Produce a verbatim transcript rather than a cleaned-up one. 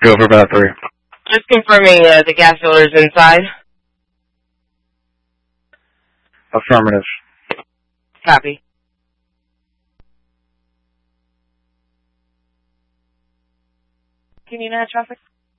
Go for about three. Just confirming uh, the gas filter's inside. Affirmative. Copy. Can you match traffic?